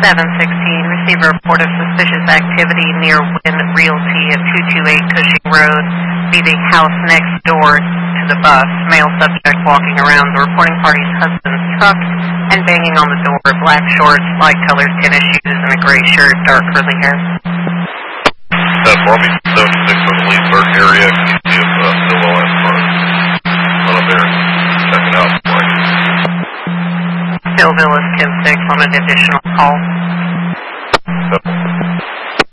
716, received a report of suspicious activity near Wynn Realty at 228 Cushing Road, leaving house next door to the bus. Male subject walking around the reporting party's husband's truck and banging on the door. Black shorts, light colored tennis shoes, and a gray shirt, dark curly hair. Farming 76 on the Leesburg area. Can you see if Bill Owens is up there checking out? Billville is 10-6 on an additional call.